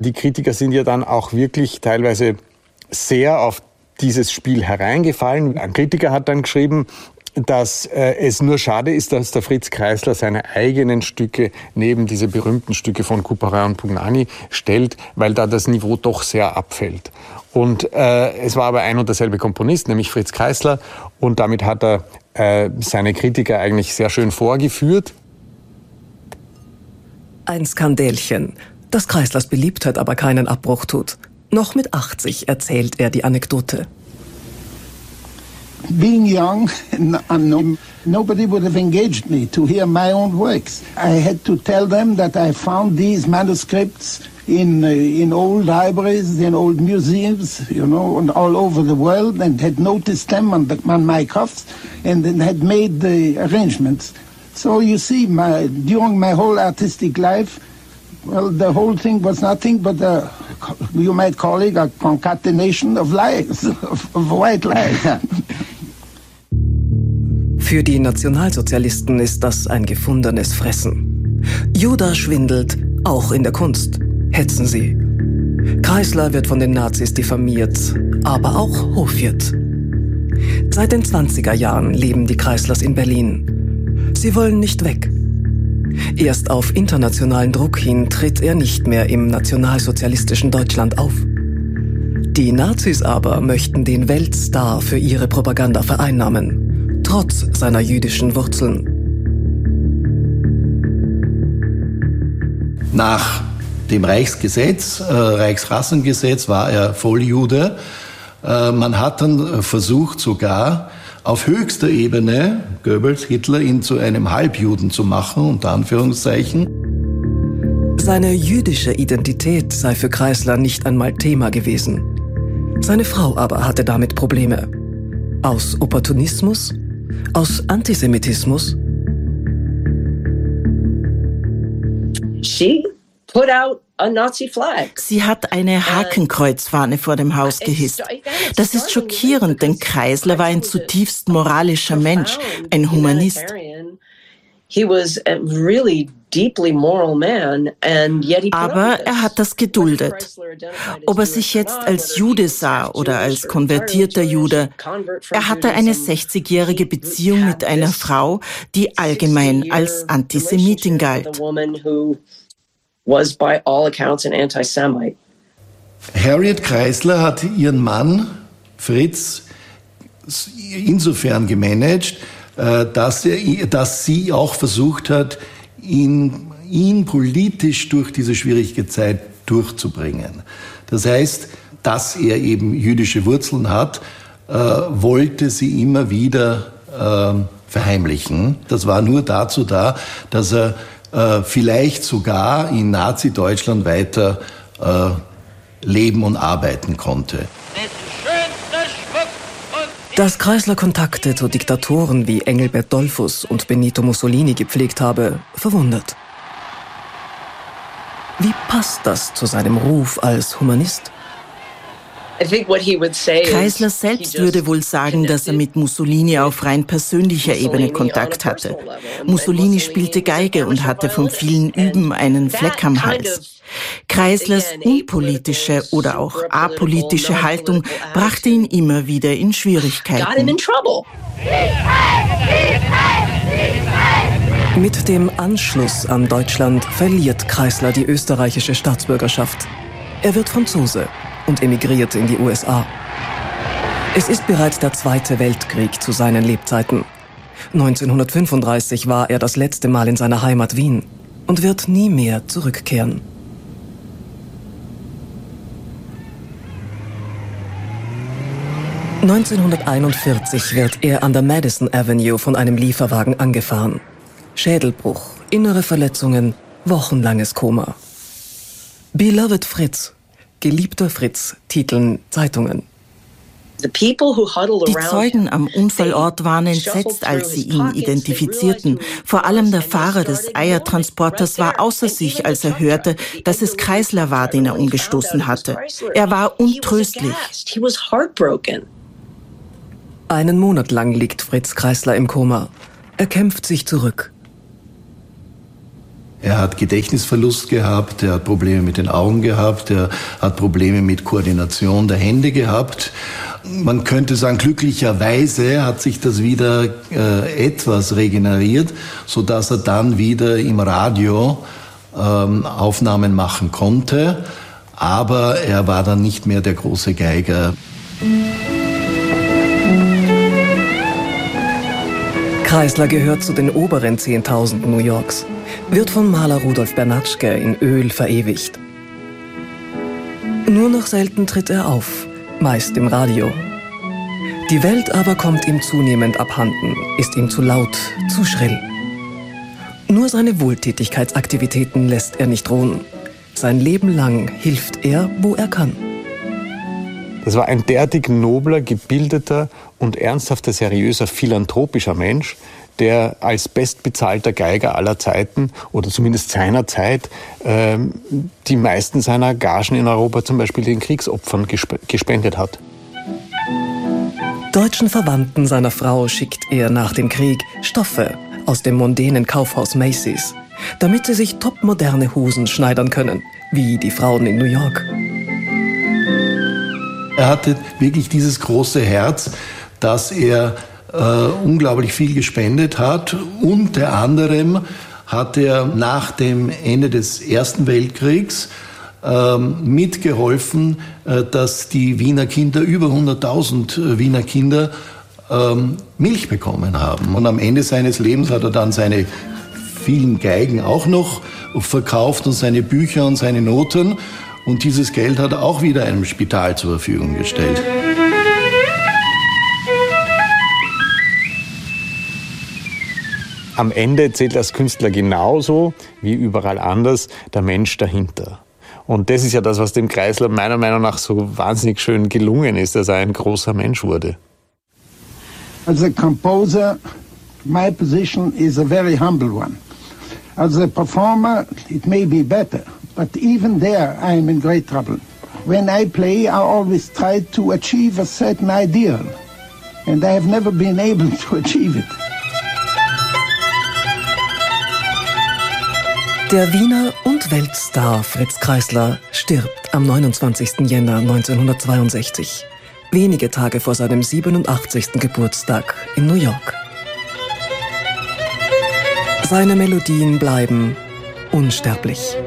die Kritiker sind ja dann auch wirklich teilweise sehr auf dieses Spiel hereingefallen. Ein Kritiker hat dann geschrieben, dass es nur schade ist, dass der Fritz Kreisler seine eigenen Stücke neben diese berühmten Stücke von Couperin und Pugnani stellt, weil da das Niveau doch sehr abfällt. Und es war aber ein und derselbe Komponist, nämlich Fritz Kreisler, und damit hat er seine Kritiker eigentlich sehr schön vorgeführt. Ein Skandälchen, das Kreislers Beliebtheit aber keinen Abbruch tut. Noch mit 80 erzählt er die Anekdote. Being young and unknown, nobody would have engaged me to hear my own works. I had to tell them that I found these manuscripts in old libraries, in old museums, and all over the world, and had noticed them on my cuffs, and then had made the arrangements. So you see, during my whole artistic life, well, the whole thing was nothing but you might call it a concatenation of lies, of white lies. Für die Nationalsozialisten ist das ein gefundenes Fressen. Juda schwindelt, auch in der Kunst. Hetzen sie. Kreisler wird von den Nazis diffamiert, aber auch hofiert. Seit den 20er Jahren leben die Kreislers in Berlin. Sie wollen nicht weg. Erst auf internationalen Druck hin tritt er nicht mehr im nationalsozialistischen Deutschland auf. Die Nazis aber möchten den Weltstar für ihre Propaganda vereinnahmen, trotz seiner jüdischen Wurzeln. Nach dem Reichsrassengesetz war er Volljude. Man hat dann versucht sogar auf höchster Ebene, Goebbels, Hitler, ihn zu einem Halbjuden zu machen, unter Anführungszeichen. Seine jüdische Identität sei für Kreisler nicht einmal Thema gewesen. Seine Frau aber hatte damit Probleme. Aus Opportunismus? Aus Antisemitismus? She put out a Nazi flag. Sie hat eine Hakenkreuzfahne vor dem Haus gehisst. Das ist schockierend, denn Kreisler war ein zutiefst moralischer Mensch, ein Humanist. Aber er hat das geduldet. Ob er sich jetzt als Jude sah oder als konvertierter Jude, er hatte eine 60-jährige Beziehung mit einer Frau, die allgemein als Antisemitin galt. Harriet Kreisler hat ihren Mann Fritz insofern gemanagt, dass sie auch versucht hat, ihn politisch durch diese schwierige Zeit durchzubringen. Das heißt, dass er eben jüdische Wurzeln hat, wollte sie immer wieder verheimlichen. Das war nur dazu da, dass er vielleicht sogar in Nazi-Deutschland weiter leben und arbeiten konnte. Dass Kreisler Kontakte zu Diktatoren wie Engelbert Dollfuss und Benito Mussolini gepflegt habe, verwundert. Wie passt das zu seinem Ruf als Humanist? Kreisler selbst würde wohl sagen, dass er mit Mussolini auf rein persönlicher Ebene Kontakt hatte. Mussolini spielte Geige und hatte von vielen Üben einen Fleck am Hals. Kreislers unpolitische oder auch apolitische Haltung brachte ihn immer wieder in Schwierigkeiten. Mit dem Anschluss an Deutschland verliert Kreisler die österreichische Staatsbürgerschaft. Er wird Franzose und emigriert in die USA. Es ist bereits der Zweite Weltkrieg zu seinen Lebzeiten. 1935 war er das letzte Mal in seiner Heimat Wien und wird nie mehr zurückkehren. (1941) wird er an der Madison Avenue von einem Lieferwagen angefahren. Schädelbruch, innere Verletzungen, wochenlanges Koma. Beloved Fritz, geliebter Fritz, titeln Zeitungen. Die Zeugen am Unfallort waren entsetzt, als sie ihn identifizierten. Vor allem der Fahrer des Eiertransporters war außer sich, als er hörte, dass es Kreisler war, den er umgestoßen hatte. Er war untröstlich. Einen Monat lang liegt Fritz Kreisler im Koma. Er kämpft sich zurück. Er hat Gedächtnisverlust gehabt, er hat Probleme mit den Augen gehabt, er hat Probleme mit Koordination der Hände gehabt. Man könnte sagen, glücklicherweise hat sich das wieder etwas regeneriert, sodass er dann wieder im Radio Aufnahmen machen konnte. Aber er war dann nicht mehr der große Geiger. Kreisler gehört zu den oberen 10.000 New Yorks, wird von Maler Rudolf Bernatschke in Öl verewigt. Nur noch selten tritt er auf, meist im Radio. Die Welt aber kommt ihm zunehmend abhanden, ist ihm zu laut, zu schrill. Nur seine Wohltätigkeitsaktivitäten lässt er nicht ruhen. Sein Leben lang hilft er, wo er kann. Das war ein derartig nobler, gebildeter und ernsthafter, seriöser, philanthropischer Mensch, der als bestbezahlter Geiger aller Zeiten oder zumindest seiner Zeit die meisten seiner Gagen in Europa zum Beispiel den Kriegsopfern gespendet hat. Deutschen Verwandten seiner Frau schickt er nach dem Krieg Stoffe aus dem mondänen Kaufhaus Macy's, damit sie sich topmoderne Hosen schneidern können, wie die Frauen in New York. Er hatte wirklich dieses große Herz, dass er unglaublich viel gespendet hat. Unter anderem hat er nach dem Ende des Ersten Weltkriegs mitgeholfen, dass die Wiener Kinder, über 100.000 Wiener Kinder, Milch bekommen haben. Und am Ende seines Lebens hat er dann seine vielen Geigen auch noch verkauft und seine Bücher und seine Noten. Und dieses Geld hat er auch wieder einem Spital zur Verfügung gestellt. Am Ende zählt als Künstler genauso wie überall anders der Mensch dahinter. Und das ist ja das, was dem Kreisler meiner Meinung nach so wahnsinnig schön gelungen ist, dass er ein großer Mensch wurde. As a composer, my position is a very humble one. As a performer, it may be better, but even there I am in great trouble. When I play, I always try to achieve a certain ideal, and I have never been able to achieve it. Der Wiener und Weltstar Fritz Kreisler stirbt am 29. Jänner 1962, wenige Tage vor seinem 87. Geburtstag in New York. Seine Melodien bleiben unsterblich.